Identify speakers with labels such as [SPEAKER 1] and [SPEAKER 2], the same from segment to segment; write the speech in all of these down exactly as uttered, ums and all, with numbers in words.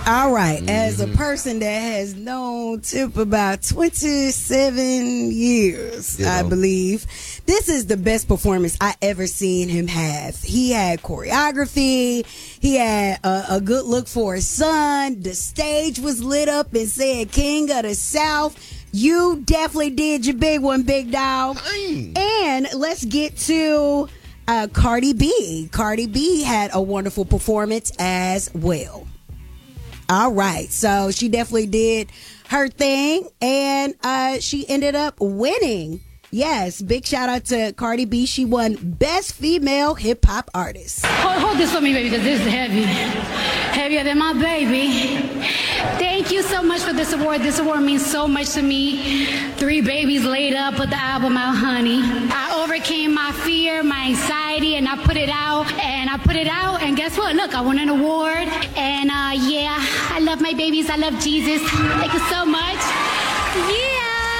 [SPEAKER 1] All right. Mm-hmm. As a
[SPEAKER 2] Mm-hmm.
[SPEAKER 1] person that has known Tip about twenty-seven years, you know. I believe, this is the best performance I ever seen him have. He had choreography. He had a, a good look for his son. The stage was lit up and said, King of the South. You definitely did your big one, big dog. Dang. And let's get to uh, Cardi B. Cardi B had a wonderful performance as well. All right. So she definitely did her thing, and uh, she ended up winning. Yes, big shout out to Cardi B. She won Best Female Hip Hop Artist.
[SPEAKER 3] Hold, hold this for me, baby, because this is heavy. Heavier than my baby. Thank you so much for this award. This award means so much to me. Three babies later, put the album out, honey. I overcame my fear, my anxiety, and I put it out. And I put it out, and guess what? Look, I won an award. And uh, yeah, I love my babies. I love Jesus. Thank you so much. Yeah.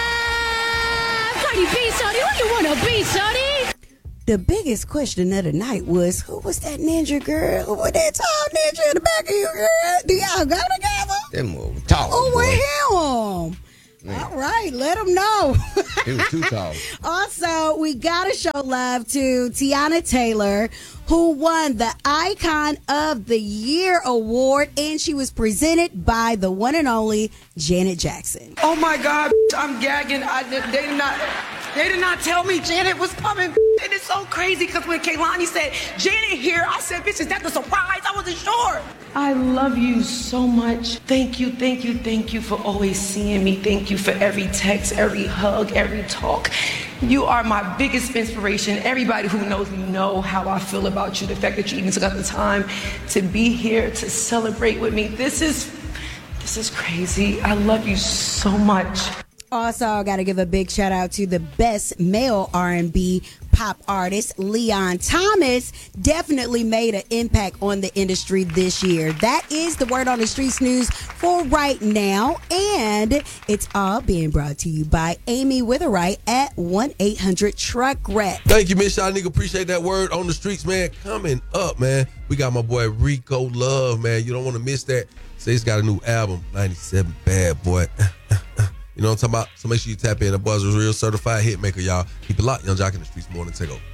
[SPEAKER 3] Cardi B, shorty, who you want to be, shorty?
[SPEAKER 1] The biggest question of the night was, who was that ninja girl? Who was that tall ninja in the back of you, girl? Do y'all go together?
[SPEAKER 2] Them more tall.
[SPEAKER 1] Who was him? Man. All right, let them know.
[SPEAKER 2] He was too tall.
[SPEAKER 1] Also, we got to show love to Tiana Taylor, who won the Icon of the Year award, and she was presented by the one and only Janet Jackson.
[SPEAKER 4] Oh my God, I'm gagging. I, they did not. They did not tell me Janet was coming. It is so crazy because when Kehlani said, Janet here, I said, bitch, is that the surprise? I wasn't sure. I love you so much. Thank you, thank you, thank you for always seeing me. Thank you for every text, every hug, every talk. You are my biggest inspiration. Everybody who knows me know how I feel about you. The fact that you even took out the time to be here to celebrate with me. This is, this is crazy. I love you so much.
[SPEAKER 1] Also, I got to give a big shout out to the best male R and B pop artist, Leon Thomas. Definitely made an impact on the industry this year. That is the Word on the Streets news for right now. And it's all being brought to you by Amy Witherite at one eight hundred truck wreck.
[SPEAKER 5] Thank you, Miss Shanika. Appreciate that Word on the Streets, man. Coming up, man, we got my boy Rico Love, man. You don't want to miss that. So he's got a new album, ninety-seven Bad Boy. You know what I'm talking about? So make sure you tap in. The boys was real certified hit maker, y'all. Keep it locked. Young Jock in the Streets morning. Take over.